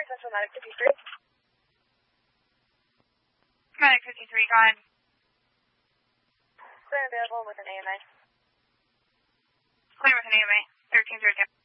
Central Medic 53. Medic 53, go ahead. Clear available with an AMA. Clear with an AMA, 1302.